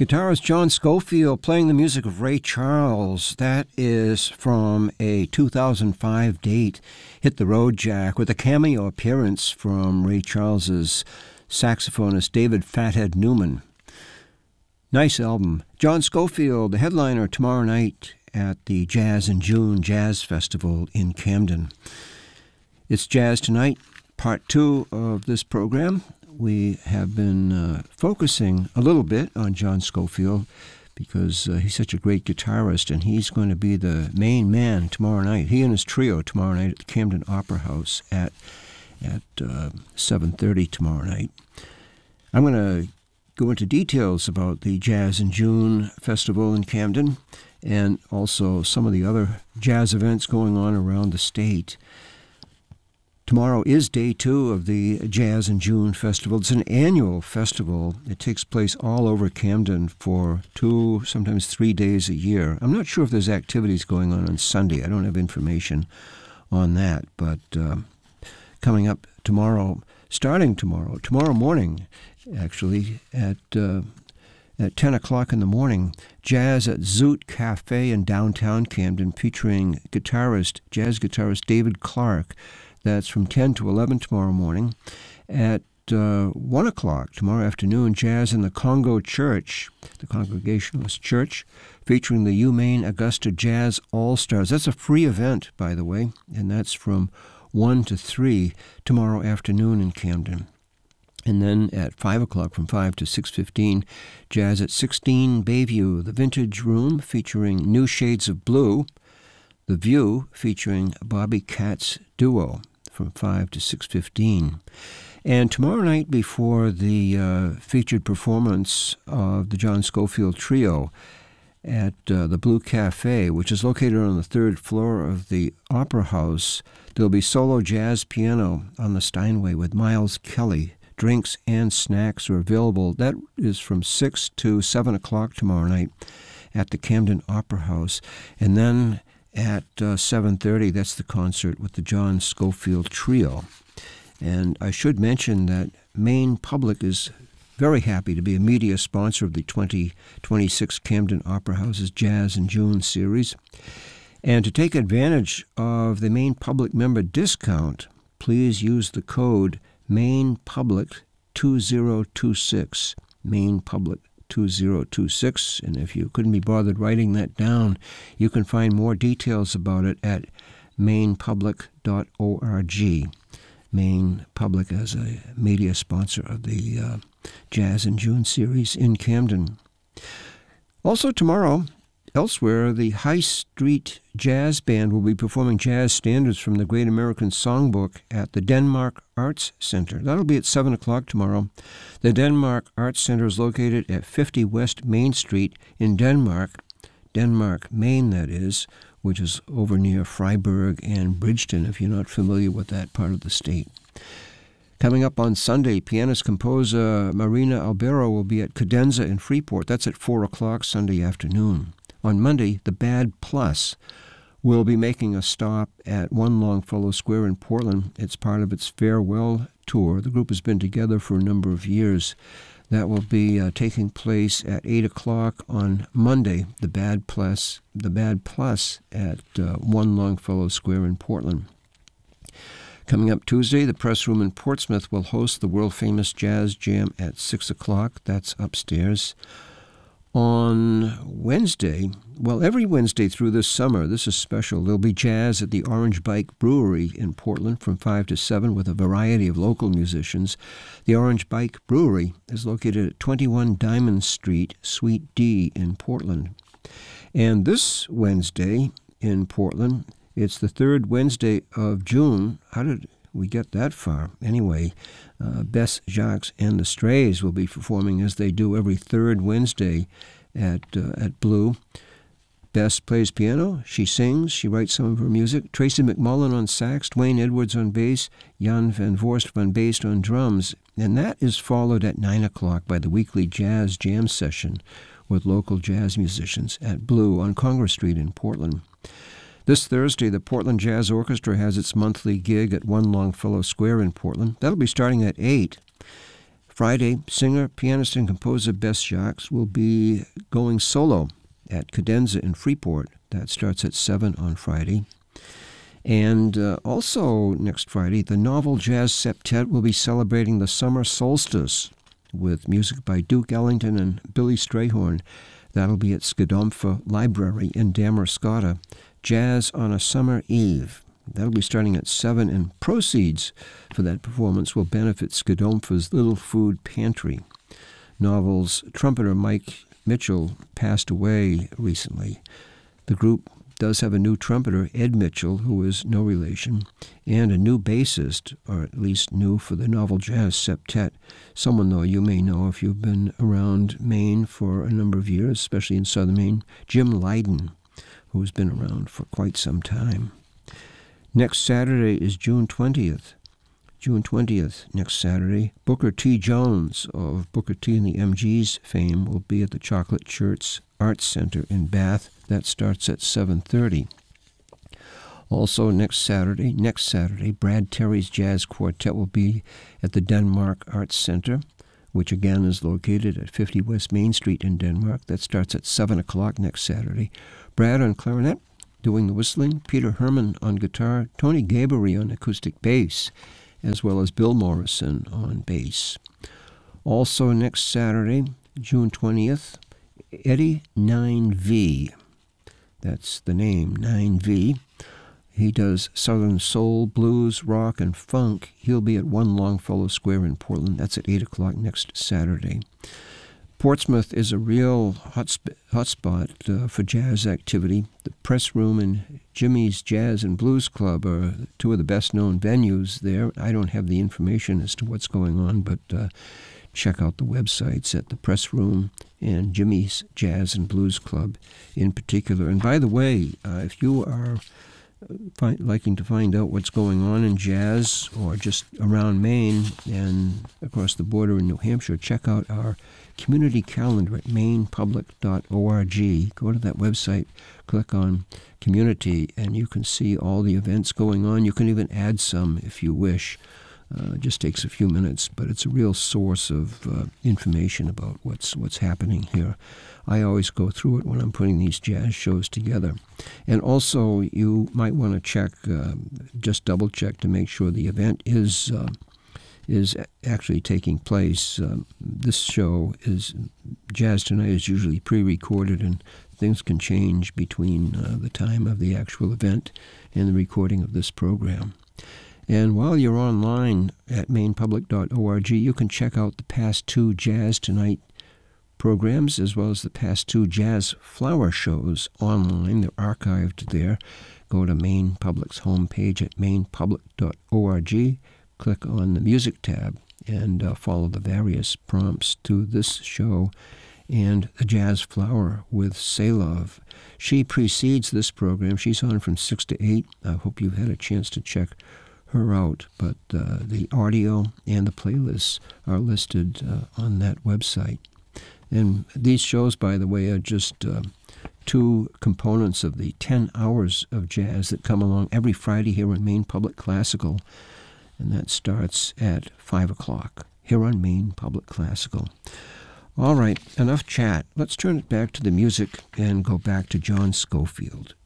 Guitarist John Scofield playing the music of Ray Charles. That is from a 2005 date, Hit the Road Jack, with a cameo appearance from Ray Charles's saxophonist David Fathead Newman. Nice album. John Scofield, the headliner tomorrow night at the Jazz in June Jazz Festival in Camden. It's Jazz Tonight, part 2 of this program. We have been focusing a little bit on John Scofield because he's such a great guitarist, and he's going to be the main man tomorrow night. He and his trio tomorrow night at the Camden Opera House at 7:30 tomorrow night. I'm going to go into details about the Jazz in June Festival in Camden and also some of the other jazz events going on around the state. Tomorrow is day 2 of the Jazz in June Festival. It's an annual festival. It takes place all over Camden for 2, sometimes 3 days a year. I'm not sure if there's activities going on Sunday. I don't have information on that. But coming up tomorrow, starting tomorrow morning, actually, at 10 o'clock in the morning, Jazz at Zoot Cafe in downtown Camden, featuring jazz guitarist David Clark. That's from 10 to 11 tomorrow morning. At 1 o'clock tomorrow afternoon, Jazz in the Congo Church, the Congregationalist Church, featuring the UMaine Augusta Jazz All-Stars. That's a free event, by the way, and that's from 1 to 3 tomorrow afternoon in Camden. And then at 5 o'clock, from 5 to 6:15, Jazz at 16 Bayview, the Vintage Room, featuring New Shades of Blue. The View, featuring Bobby Katz Duo, from 5 to 6:15. And tomorrow night, before the featured performance of the John Scofield Trio at the Blue Cafe, which is located on the 3rd floor of the Opera House, there'll be solo jazz piano on the Steinway with Miles Kelly. Drinks and snacks are available. That is from 6 to 7 o'clock tomorrow night at the Camden Opera House. And then at 7:30, that's the concert with the John Scofield Trio. And I should mention that Maine Public is very happy to be a media sponsor of the 2026 Camden Opera House's Jazz in June series. And to take advantage of the Maine Public member discount, please use the code MainePublic2026, Maine Public 2026, and if you couldn't be bothered writing that down, you can find more details about it at mainepublic.org. Maine Public as a media sponsor of the Jazz in June series in Camden. Also tomorrow, elsewhere, the High Street Jazz Band will be performing jazz standards from the Great American Songbook at the Denmark Arts Center. That'll be at 7 o'clock tomorrow. The Denmark Arts Center is located at 50 West Main Street in Denmark, Maine, that is, which is over near Freiburg and Bridgeton, if you're not familiar with that part of the state. Coming up on Sunday, pianist-composer Marina Albero will be at Cadenza in Freeport. That's at 4 o'clock Sunday afternoon. On Monday, the Bad Plus will be making a stop at One Longfellow Square in Portland. It's part of its farewell tour. The group has been together for a number of years. That will be taking place at 8 o'clock on Monday, the Bad Plus at One Longfellow Square in Portland. Coming up Tuesday, the Press Room in Portsmouth will host the world-famous Jazz Jam at 6 o'clock. That's upstairs. On Wednesday, every Wednesday through this summer, this is special, there'll be jazz at the Orange Bike Brewery in Portland from 5 to 7 with a variety of local musicians. The Orange Bike Brewery is located at 21 Diamond Street, Suite D in Portland. And this Wednesday in Portland, it's the 3rd Wednesday of June. How did we get that far? Anyway, Bess Jacques and the Strays will be performing as they do every 3rd Wednesday at Blue. Bess plays piano, she sings, she writes some of her music. Tracy McMullen on sax, Dwayne Edwards on bass, Jan van Voorst van Beest on drums. And that is followed at 9 o'clock by the weekly Jazz Jam session with local jazz musicians at Blue on Congress Street in Portland. This Thursday, the Portland Jazz Orchestra has its monthly gig at One Longfellow Square in Portland. That'll be starting at 8. Friday, singer, pianist, and composer Bess Jacques will be going solo at Cadenza in Freeport. That starts at 7 on Friday. And also next Friday, the Novel Jazz Septet will be celebrating the summer solstice with music by Duke Ellington and Billy Strayhorn. That'll be at Scadomfa Library in Damariscotta. Jazz on a Summer Eve. That'll be starting at 7, and proceeds for that performance will benefit Scadomfa's Little Food Pantry. Novel's trumpeter Mike Mitchell passed away recently. The group does have a new trumpeter, Ed Mitchell, who is no relation, and a new bassist, or at least new for the Novel Jazz Septet. Someone, though, you may know if you've been around Maine for a number of years, especially in southern Maine, Jim Lydon, who has been around for quite some time. Next Saturday is June 20th. June 20th, next Saturday, Booker T. Jones of Booker T. and the MGs fame will be at the Chocolate Church Arts Center in Bath. That starts at 7:30. Also next Saturday, Brad Terry's Jazz Quartet will be at the Denmark Arts Center, which again is located at 50 West Main Street in Denmark. That starts at 7 o'clock next Saturday. Brad on clarinet, doing the whistling, Peter Herman on guitar, Tony Gaboury on acoustic bass, as well as Bill Morrison on bass. Also next Saturday, June 20th, Eddie 9V. That's the name, 9V. He does Southern soul, blues, rock, and funk. He'll be at 1 Longfellow Square in Portland. That's at 8 o'clock next Saturday. Portsmouth is a real hotspot for jazz activity. The Press Room and Jimmy's Jazz and Blues Club are two of the best-known venues there. I don't have the information as to what's going on, but check out the websites at the Press Room and Jimmy's Jazz and Blues Club in particular. And by the way, if you are liking to find out what's going on in jazz or just around Maine and across the border in New Hampshire, check out our community calendar at mainepublic.org. Go to that website, click on community, and you can see all the events going on. You can even add some if you wish. It just takes a few minutes, but it's a real source of information about what's happening here. I always go through it when I'm putting these jazz shows together. And also, you might want to check, just double check to make sure the event is actually taking place. This show is Jazz Tonight is usually pre-recorded, and things can change between the time of the actual event and the recording of this program. And while you're online at mainepublic.org, you can check out the past 2 Jazz Tonight programs as well as the past 2 Jazz Flower shows online. They're archived there. Go to Maine Public's homepage at mainepublic.org, click on the Music tab, and follow the various prompts to this show and the Jazz Flower with Salov. She precedes this program. She's on from 6 to 8. I hope you've had a chance to check her out, but the audio and the playlists are listed on that website. And these shows, by the way, are just 2 components of the 10 hours of jazz that come along every Friday here on Maine Public Classical, and that starts at 5 o'clock here on Maine Public Classical. All right, enough chat. Let's turn it back to the music and go back to John Scofield.